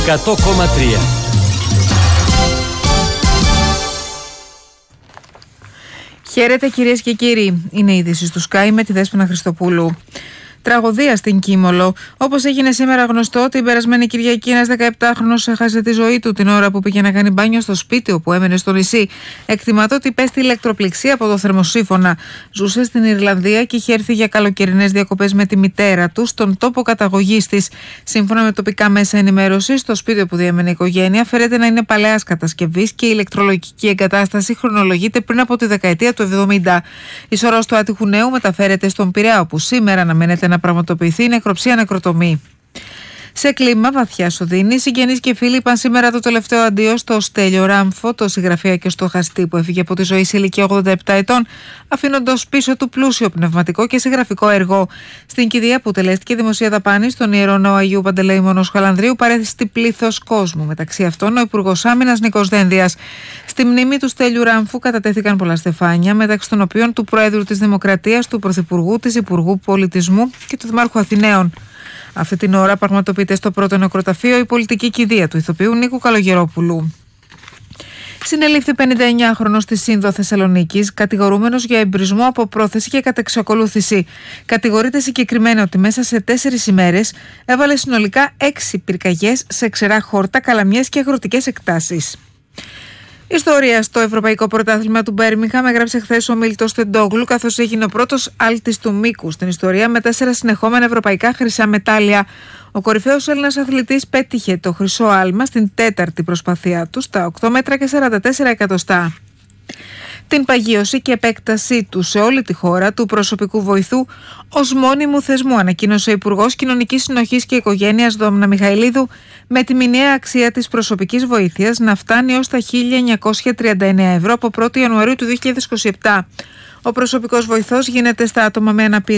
100,3. Χαίρετε κυρίες και κύριοι. Είναι η είδηση του Sky με τη Δέσποινα Χριστοπούλου. Τραγωδία στην Κίμολο. Όπως έγινε σήμερα γνωστό, την περασμένη Κυριακή ένας 17χρονος έχασε τη ζωή του την ώρα που πήγε να κάνει μπάνιο στο σπίτι όπου έμενε στο νησί. Εκτιμάται ότι υπέστη ηλεκτροπληξία από το θερμοσύφωνα. Ζούσε στην Ιρλανδία και είχε έρθει για καλοκαιρινές διακοπές με τη μητέρα του στον τόπο καταγωγής της. Σύμφωνα με τοπικά μέσα ενημέρωσης, το σπίτι όπου διέμενε η οικογένεια φέρεται να είναι παλαιάς κατασκευής και η ηλεκτρολογική εγκατάσταση χρονολογείται πριν από τη δεκαετία του 70. Η σωρός του άτυχου νέου μεταφέρεται στον Πειραιά, όπου σήμερα αναμένεται να πραγματοποιηθεί νεκροψία-νεκροτομή. Σε κλίμα βαθιά οδύνη, συγγενείς και φίλοι είπαν σήμερα το τελευταίο αντίο στο Στέλιο Ράμφο, το συγγραφέα και στοχαστή που έφυγε από τη ζωή σε ηλικία 87 ετών, αφήνοντας πίσω του πλούσιο πνευματικό και συγγραφικό έργο. Στην κηδεία που τελέστηκε δημοσία δαπάνη στον Ιερό Ναό Αγίου Παντελεήμονος Χαλανδρίου παρέθιστη πλήθος κόσμου, μεταξύ αυτών ο Υπουργός Άμυνας Νίκος Δένδιας. Στη μνήμη του Στέλιου Ράμφου κατατέθηκαν πολλά στεφάνια, μεταξύ των οποίων του Προέδρου της Δημοκρατίας, του Πρωθυπουργού, της Υπουργού Πολιτισμού και του Δημάρχου Αθηναίων. Αυτή την ώρα πραγματοποιείται στο πρώτο νεκροταφείο η πολιτική κηδεία του ηθοποιού Νίκου Καλογερόπουλου. Συνελήφθη 59χρονος στη Σύνδο Θεσσαλονίκης, κατηγορούμενος για εμπρισμό από πρόθεση και κατεξακολούθηση. Κατηγορείται συγκεκριμένα ότι μέσα σε 4 ημέρες έβαλε συνολικά 6 πυρκαγιές σε ξερά χόρτα, καλαμιές και αγροτικές εκτάσεις. Ιστορία στο Ευρωπαϊκό Πρωτάθλημα του Μπέρμιγχαμ έγραψε χθες ο Μίλτος Τεντόγλου, καθώς έγινε ο πρώτος άλτης του μήκου στην ιστορία με 4 συνεχόμενα ευρωπαϊκά χρυσά μετάλλια. Ο κορυφαίος Έλληνας αθλητής πέτυχε το χρυσό άλμα στην 4η προσπαθία του στα 8 μέτρα και 44 εκατοστά. Την παγίωση και επέκτασή του σε όλη τη χώρα του προσωπικού βοηθού ως μόνιμου θεσμού ανακοίνωσε ο Υπουργός Κοινωνικής Συνοχής και Οικογένειας Δόμνα Μιχαηλίδου, με τη μηνιαία αξία της προσωπικής βοήθειας να φτάνει ως τα 1.939 ευρώ από 1η Ιανουαρίου του 2027. Ο προσωπικός βοηθός δίνει στα άτομα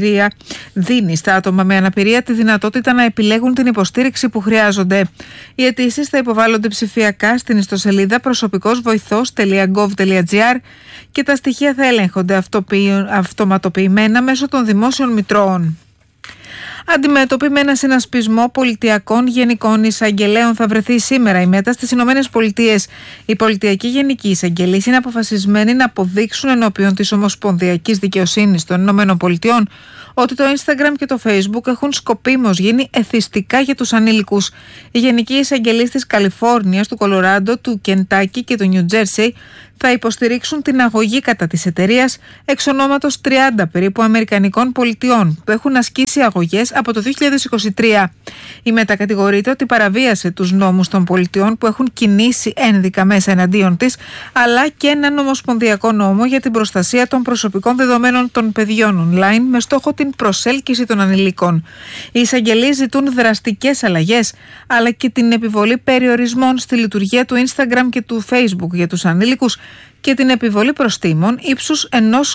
με αναπηρία τη δυνατότητα να επιλέγουν την υποστήριξη που χρειάζονται. Οι αιτήσεις θα υποβάλλονται ψηφιακά στην ιστοσελίδα προσωπικosvoithos.gov.gr και τα στοιχεία θα ελέγχονται αυτοματοποιημένα μέσω των δημόσιων μητρώων. Αντιμέτωποι με ένα συνασπισμό πολιτιακών γενικών εισαγγελέων θα βρεθεί σήμερα η ΜΕΤΑ στις Ηνωμένες Πολιτείες. Οι πολιτιακοί γενικοί εισαγγελείς είναι αποφασισμένοι να αποδείξουν ενώπιον της Ομοσπονδιακής Δικαιοσύνης των Ηνωμένων Πολιτειών ότι το Instagram και το Facebook έχουν σκοπίμως γίνει εθιστικά για τους ανήλικους. Οι γενικοί εισαγγελείς της Καλιφόρνιας, του Κολοράντο, του Κεντάκι και του Νιου Τζέρσι θα υποστηρίξουν την αγωγή κατά της εταιρείας εξ ονόματος 30 περίπου Αμερικανικών πολιτιών που έχουν ασκήσει αγωγές από το 2023. Η ΜΕΤΑ κατηγορείται ότι παραβίασε τους νόμους των πολιτιών που έχουν κινήσει ένδικα μέσα εναντίον της, αλλά και έναν ομοσπονδιακό νόμο για την προστασία των προσωπικών δεδομένων των παιδιών online με στόχο την προσέλκυση των ανηλίκων. Οι εισαγγελείς ζητούν δραστικές αλλαγές, αλλά και την επιβολή περιορισμών στη λειτουργία του Instagram και του Facebook για τους ανήλικους και την επιβολή προστίμων ύψους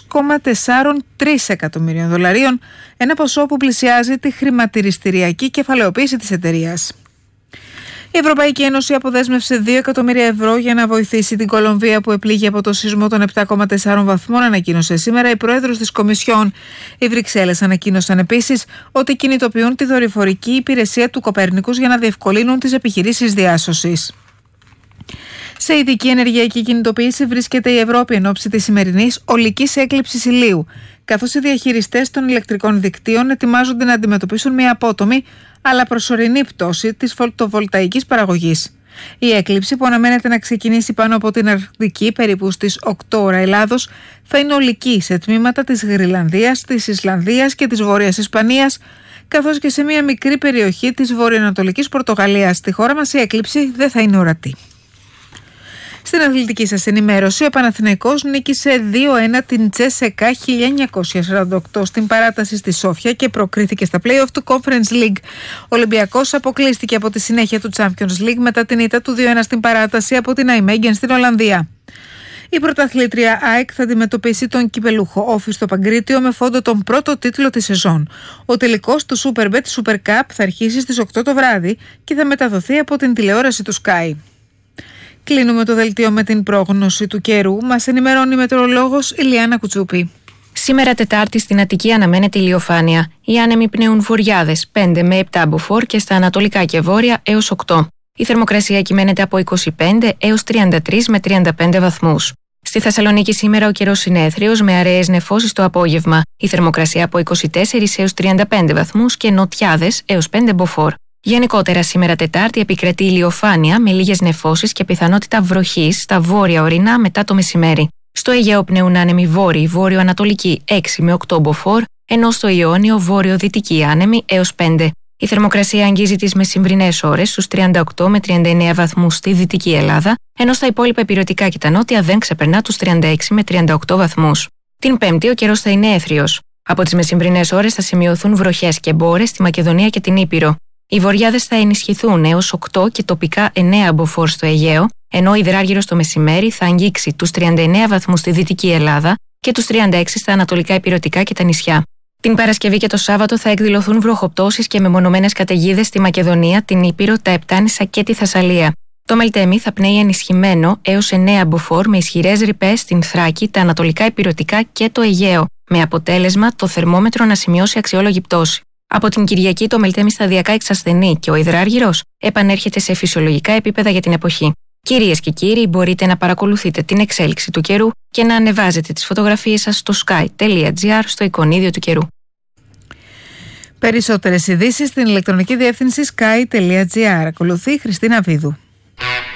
1,43 εκατομμυρίων δολαρίων, ένα ποσό που πλησιάζει τη χρηματιστηριακή κεφαλαιοποίηση της εταιρείας. Η Ευρωπαϊκή Ένωση αποδέσμευσε 2 εκατομμύρια ευρώ για να βοηθήσει την Κολομβία που επλήγει από το σεισμό των 7,4 βαθμών, ανακοίνωσε σήμερα η Πρόεδρος της Κομισιόν. Οι Βρυξέλλες ανακοίνωσαν επίσης ότι κινητοποιούν τη δορυφορική υπηρεσία του Κοπέρνικους για να διευκολύνουν τις επιχειρήσεις διάσωσης. Σε ειδική ενεργειακή κινητοποίηση βρίσκεται η Ευρώπη εν ώψη της σημερινής ολικής έκλειψης ηλίου, καθώς οι διαχειριστές των ηλεκτρικών δικτύων ετοιμάζονται να αντιμετωπίσουν μια απότομη αλλά προσωρινή πτώση της φωτοβολταϊκής παραγωγής. Η έκλειψη, που αναμένεται να ξεκινήσει πάνω από την Αρκτική περίπου στις 8 ώρα Ελλάδος, θα είναι ολική σε τμήματα της Γρυλανδίας, της Ισλανδίας και της Βόρειας Ισπανίας, καθώς και σε μια μικρή περιοχή της βορειοανατολικής Πορτογαλίας. Στη χώρα μας η έκλειψη δεν θα είναι ορατή. Στην αθλητική σας ενημέρωση, ο Παναθηναϊκός νίκησε 2-1 την Τσέσεκα 1948 στην παράταση στη Σόφια και προκρίθηκε στα play-off του Conference League. Ο Ολυμπιακός αποκλείστηκε από τη συνέχεια του Champions League μετά την ήττα του 2-1 στην παράταση από την Nijmegen στην Ολλανδία. Η πρωταθλήτρια ΑΕΚ θα αντιμετωπίσει τον κυπελούχο Όφη στο Παγκρίτιο με φόντο τον πρώτο τίτλο της σεζόν. Ο τελικός του Superbet Super Cup θα αρχίσει στις 8 το βράδυ και θα μεταδοθεί από την τηλεόραση του Sky. Κλείνουμε το δελτίο με την πρόγνωση του καιρού. Μας ενημερώνει η μετεωρολόγος Ηλιάνα Κουτσούπη. Σήμερα Τετάρτη στην Αττική αναμένεται ηλιοφάνεια. Οι άνεμοι πνέουν βορειάδες 5 με 7 μποφόρ και στα ανατολικά και βόρεια έως 8. Η θερμοκρασία κυμαίνεται από 25 έως 33 με 35 βαθμούς. Στη Θεσσαλονίκη σήμερα ο καιρός είναι έθριος με αραιές νεφώσεις το απόγευμα. Η θερμοκρασία από 24 έως 35 βαθμούς και νοτιάδες έως 5 μποφόρ. Γενικότερα σήμερα Τετάρτη επικρατεί ηλιοφάνεια με λίγες νεφώσεις και πιθανότητα βροχής στα βόρεια ορεινά μετά το μεσημέρι. Στο Αιγαίο πνέουν άνεμοι βόρειοι, βόρειο-ανατολικοί 6 με 8 μποφόρ, ενώ στο Ιόνιο βόρειο-δυτικοί άνεμοι έως 5. Η θερμοκρασία αγγίζει τις μεσημβρινές ώρες στους 38 με 39 βαθμούς στη Δυτική Ελλάδα, ενώ στα υπόλοιπα ηπειρωτικά και τα νότια δεν ξεπερνά τους 36 με 38 βαθμούς. Την Πέμπτη ο καιρός θα είναι έθριος. Από τις μεσημβρινές ώρες θα σημειωθούν βροχές και μπόρες στη Μακεδονία και την Ήπειρο. Οι βοριάδες θα ενισχυθούν έως 8 και τοπικά 9 μποφόρ στο Αιγαίο, ενώ ο υδράργυρος το μεσημέρι θα αγγίξει τους 39 βαθμούς στη Δυτική Ελλάδα και τους 36 στα ανατολικά ηπειρωτικά και τα νησιά. Την Παρασκευή και το Σάββατο θα εκδηλωθούν βροχοπτώσεις και μεμονωμένες καταιγίδες στη Μακεδονία, την Ήπειρο, τα Επτάνησα και τη Θεσσαλία. Το Μελτέμι θα πνέει ενισχυμένο έως 9 μποφόρ με ισχυρές ρηπές στην Θράκη, τα ανατολικά ηπειρωτικά και το Αιγαίο, με αποτέλεσμα το θερμόμετρο να σημειώσει αξιόλογη πτώση. Από την Κυριακή το Μελτέμι σταδιακά εξασθενεί και ο υδράργυρος επανέρχεται σε φυσιολογικά επίπεδα για την εποχή. Κυρίες και κύριοι, μπορείτε να παρακολουθείτε την εξέλιξη του καιρού και να ανεβάζετε τις φωτογραφίες σας στο sky.gr στο εικονίδιο του καιρού. Περισσότερες ειδήσεις στην ηλεκτρονική διεύθυνση sky.gr. Ακολουθεί η Χριστίνα Βίδου.